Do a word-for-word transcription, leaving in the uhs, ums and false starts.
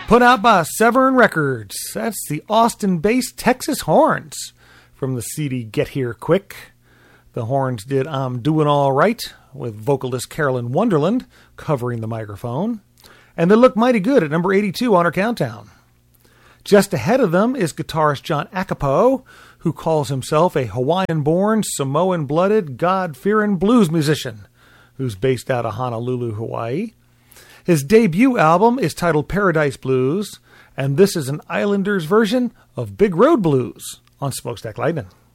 Put out by Severn Records. That's the Austin-based Texas Horns from the C D Get Here Quick. The Horns did I'm Doing All Right with vocalist Carolyn Wonderland covering the microphone. And they look mighty good at number eighty-two on our countdown. Just ahead of them is guitarist John Akapo, who calls himself a Hawaiian-born, Samoan-blooded, God-fearing blues musician who's based out of Honolulu, Hawaii. His debut album is titled Paradise Blues, and this is an Islanders version of Big Road Blues on Smokestack Lightning.